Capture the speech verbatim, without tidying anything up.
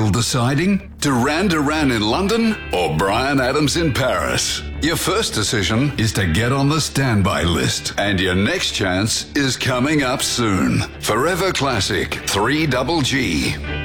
Still deciding? Duran Duran in London or Bryan Adams in Paris? Your first decision is to get on the standby list, and your next chance is coming up soon. Forever Classic three Double G.